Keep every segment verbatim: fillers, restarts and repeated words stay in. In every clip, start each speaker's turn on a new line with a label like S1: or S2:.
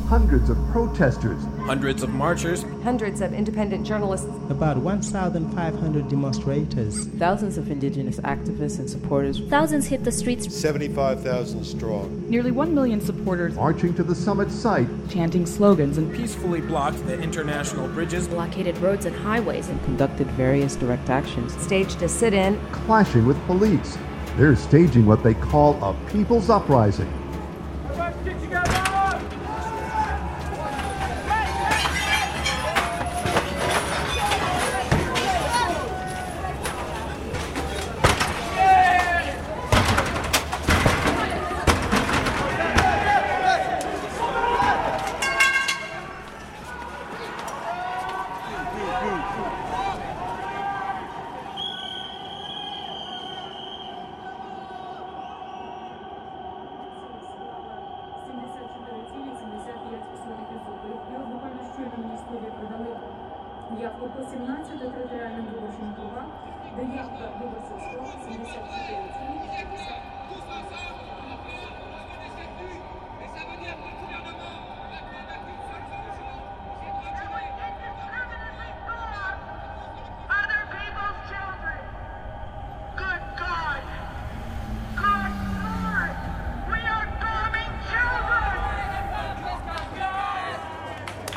S1: hundreds of protesters,
S2: hundreds of marchers,
S3: hundreds of independent journalists,
S4: about one thousand five hundred demonstrators,
S5: thousands of indigenous activists and supporters.
S6: Thousands hit the streets.
S7: seventy-five thousand strong.
S8: Nearly one million supporters
S1: marching to the summit site,
S8: chanting slogans and
S2: peacefully blocked the international bridges,
S6: blockaded roads and highways,
S5: and conducted various direct actions.
S3: Staged a sit-in,
S1: clashing with police. They're staging what they call a people's uprising.
S9: Явку по сімнадцяти територіальним виборчим округам, де явка виборців склала сімдесят чотири цілих п'ятдесят.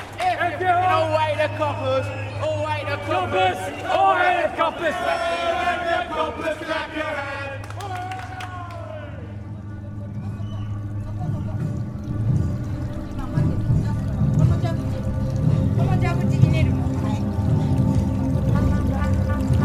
S10: Away the coppers! Away the coppers! Away the coppers!